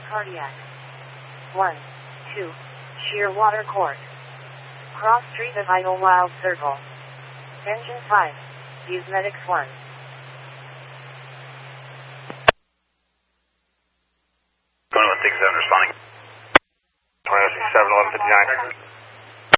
Cardiac. 1, 2, Shearwater Court. Cross Street of Idlewild Circle. Engine 5, Views Medics 1. Going on 67 responding. 27, 1159.